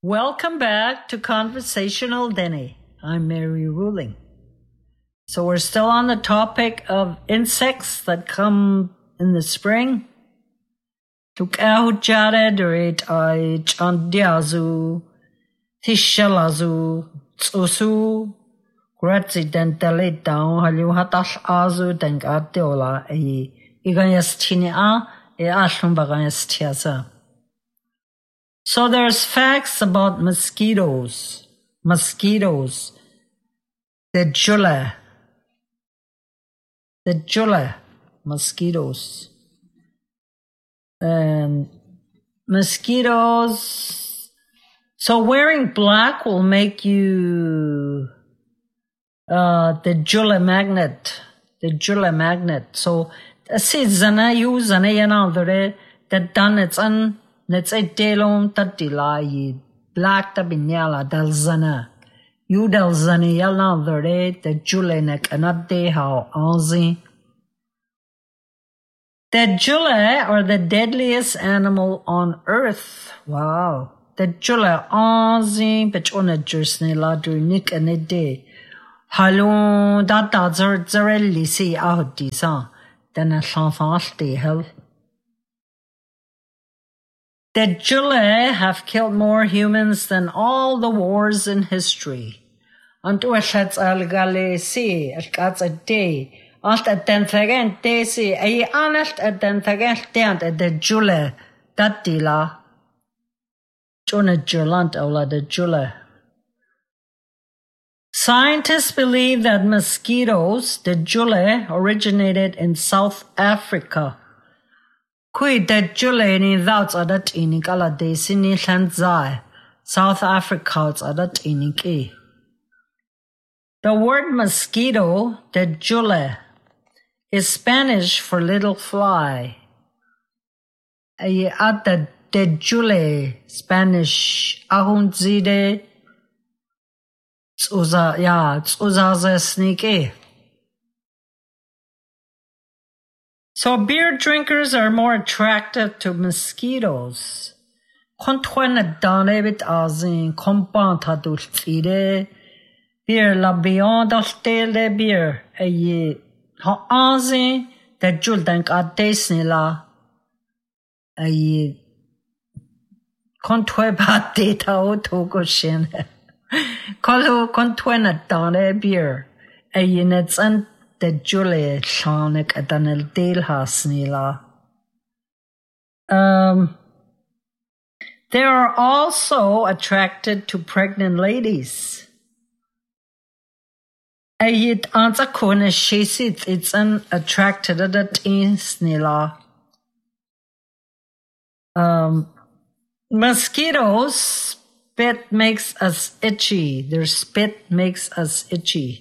Welcome back to Conversational Denny. I'm Mary Ruling. So we're still on the topic of insects that come in the spring. Tukahujare durit ai chandiazu, tishalazu, tsusu, gratidentale down, haluhatash azu, dengateola, iganyastina, ashumbaganyastiasa. So there's facts about mosquitoes. The Jula mosquitoes. And mosquitoes. So wearing black will make you the Jula magnet. So see zana you zana yanadre that done it's un. Let's say delon tatila yi black tabinyala dal zana. You dal zani yala vere the julenek anade how anzi. The jule are the deadliest animal on earth. Wow. The jule anzi bechona jersney la durnik anede. Halon data zerelli si ahdi sa. Then a chanfante hell. The Jule have killed more humans than all the wars in history. Antu ashats algale si, ashats a day, alt at den fagent day si, ay anast at den fagent dant at the Jule, dat dila. Jona Julant ola the Jule. Scientists believe that mosquitoes, the Jule, originated in South Africa. Kui de Jule ni thoughts adat inikala de sini Shanzai, South Africa adat iniki. The word mosquito, de Jule, is Spanish for little fly. At the de Jule, Spanish ahunzide, tsuzaze sniki. So beer drinkers are more attracted to mosquitoes. Kontwana danebit azin kompan tadultide beer la beyond altele beer aye ha azin the juldank adesnila aye kontwe bate tao togoshin kolu kontwana dane beer aye netsan the Jule Shanik Adanel Dale Hasnila. They are also attracted to pregnant ladies. Ayit answer kone shesit it's an attracted at snila. Mosquitoes spit makes us itchy. Their spit makes us itchy.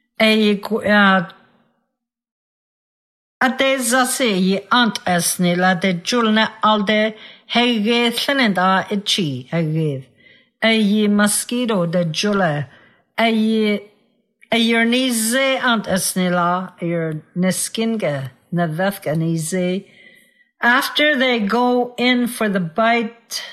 Ate zase yi ant esnila de julne alde hege thinenda itchy hege. Ayi mosquito de jule. Ayi nize ant esnila your neskinge nevethka nize. After they go in for the bite,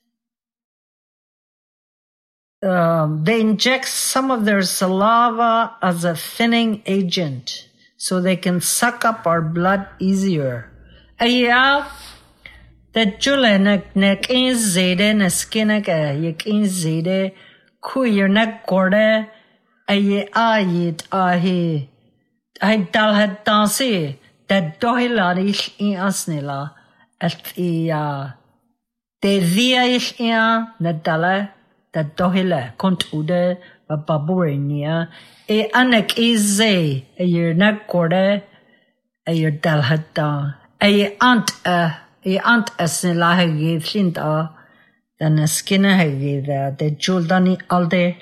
they inject some of their saliva as a thinning agent, so they can suck up our blood easier. Aya, the jule nek in zede neskineke yek in zede ku your neck gorde aye ayit ahi I dal had dansi that dohilarish in asnila at the viaish in nadala that dohile kont ude baburinia e anek ize a year nak gorde a year dal hada a aunt asnila hagi flinta then a skinner hagi the juldani alde.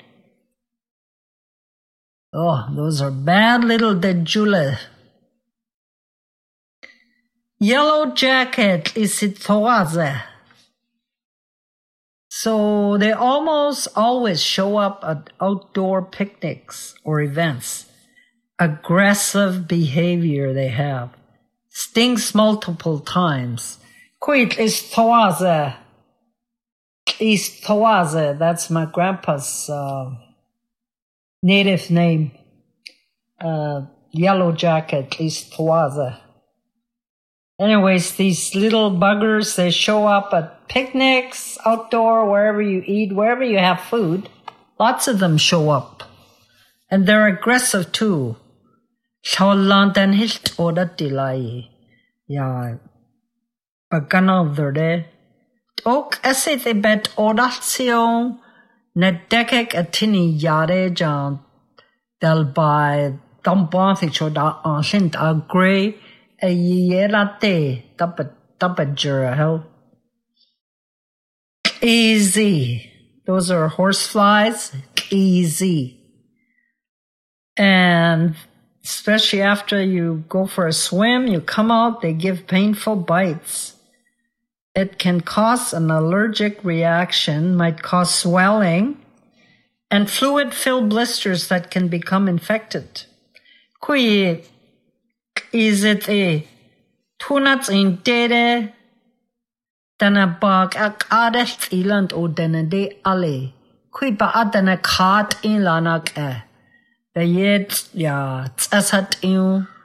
Oh, those are bad little de jule. Yellow jacket is it thoaze. So they almost always show up at outdoor picnics or events. Aggressive behavior they have. Stings multiple times. Quit is thoaze. East Tawaze, that's my grandpa's native name. Yellow Jacket, East Tawaze. Anyways, these little buggers, they show up at picnics, outdoor, wherever you eat, wherever you have food. Lots of them show up. And they're aggressive too. Shawalantan hilt oda tilai. Yeah. Pagkano verde. Ok ese te bet odatio. Nedekek atini yare jan. Del by Dambanthi choda anshint agre. A yelate. Tapajura hell. Easy. Those are horseflies. Easy. And especially after you go for a swim, you come out, they give painful bites. It can cause an allergic reaction, might cause swelling, and fluid-filled blisters that can become infected. Kui is it a tunats in dede dana bag ak adet iland o dana de ale. Kui ba adana kat in lanak The yet, yeah, tsasat in